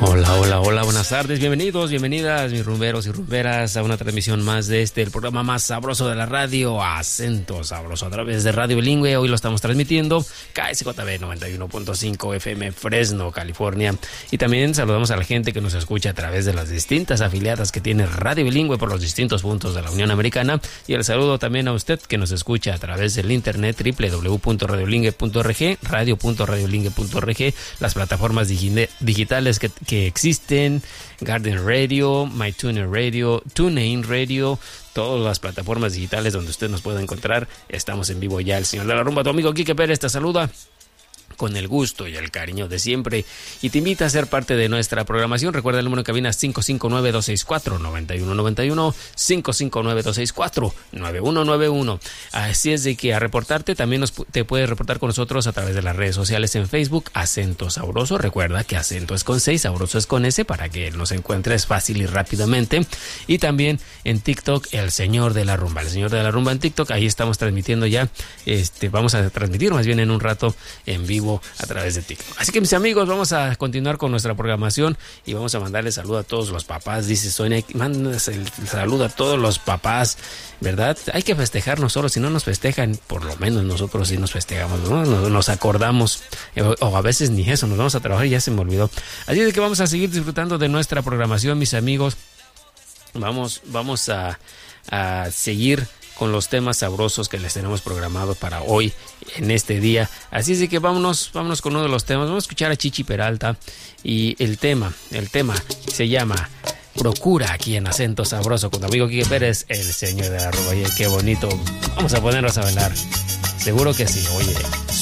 Hola, hola, hola, buenas tardes, bienvenidos, bienvenidas, mis rumberos y rumberas, a una transmisión más de el programa más sabroso de la radio, Acento Sabroso, a través de Radio Bilingüe. Hoy lo estamos transmitiendo KSJB 91.5 FM Fresno, California. Y también saludamos a la gente que nos escucha a través de las distintas afiliadas que tiene Radio Bilingüe por los distintos puntos de la Unión Americana. Y el saludo también a usted que nos escucha a través del internet www.radiobilingüe.org, radio.radiobilingüe.org, las plataformas digitales que existen, Garden Radio, MyTuner Radio, TuneIn Radio, todas las plataformas digitales donde usted nos puede encontrar. Estamos en vivo ya. El señor de la rumba, tu amigo Quique Pérez, te saluda con el gusto y el cariño de siempre y te invita a ser parte de nuestra programación. Recuerda el número de cabina 559-264-9191, 559-264-9191. Así es de que a reportarte también te puedes reportar con nosotros a través de las redes sociales en Facebook, Acento Sabroso. Recuerda que Acento es con 6, Sabroso es con S, para que nos encuentres fácil y rápidamente. Y también en TikTok, el señor de la rumba, en TikTok. Ahí estamos transmitiendo ya, vamos a transmitir más bien en un rato en vivo a través de TikTok. Así que, mis amigos, vamos a continuar con nuestra programación y vamos a mandarle saludo a todos los papás. Dice Sonia, mándanos el saludo a todos los papás, ¿verdad? Hay que festejarnos solo, si no nos festejan, por lo menos nosotros sí nos festejamos, ¿no? Nos acordamos, o a veces ni eso, nos vamos a trabajar y ya se me olvidó. Así es que vamos a seguir disfrutando de nuestra programación, mis amigos. Vamos a seguir con los temas sabrosos que les tenemos programados para hoy, en este día. Así es de que vámonos con uno de los temas. Vamos a escuchar a Chichi Peralta y el tema se llama Procura, aquí en Acento Sabroso con tu amigo Quique Pérez, el señor de la rumba. Oye, qué bonito. Vamos a ponernos a bailar. Seguro que sí. Oye,